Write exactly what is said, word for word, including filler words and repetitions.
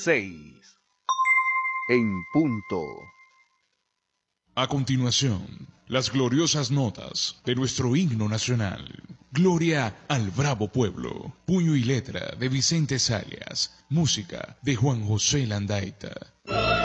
seis. En punto. A continuación, las gloriosas notas de nuestro himno nacional. Gloria al bravo pueblo. Puño y letra de Vicente Salias. Música de Juan José Landaeta.